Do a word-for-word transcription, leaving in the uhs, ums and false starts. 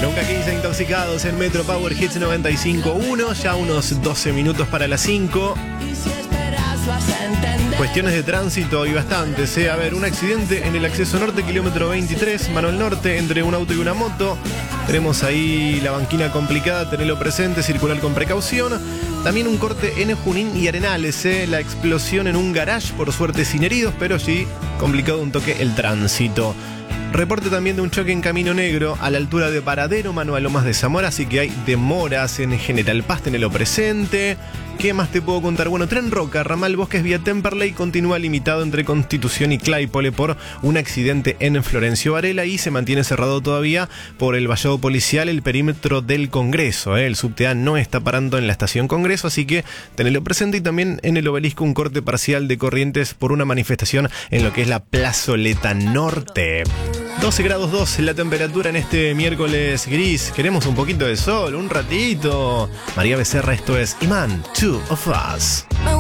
Nunca quince intoxicados en Metro Power Hits noventa y cinco punto uno, ya unos doce minutos para las cinco. Cuestiones de tránsito y bastantes, ¿eh? A ver, un accidente en el acceso norte, kilómetro veintitrés, Manuel Norte, entre un auto y una moto. Tenemos ahí la banquina complicada, tenelo presente, circular con precaución. También un corte en Junín y Arenales, ¿eh? La explosión en un garage, por suerte sin heridos, pero sí complicado un toque el tránsito. Reporte también de un choque en Camino Negro a la altura de Paradero, Manuel Lomas de Zamora, así que hay demoras en General Paz, tenelo presente. ¿Qué más te puedo contar? Bueno, Tren Roca, ramal Bosques vía Temperley, continúa limitado entre Constitución y Claypole por un accidente en Florencio Varela y se mantiene cerrado todavía por el vallado policial el perímetro del Congreso, ¿eh? El subte A no está parando en la estación Congreso, así que tenelo presente. Y también en el Obelisco un corte parcial de corrientes por una manifestación en lo que es la Plazoleta Norte. doce grados dos la temperatura en este miércoles gris. Queremos un poquito de sol, un ratito. María Becerra, esto es Iman, Two of Us.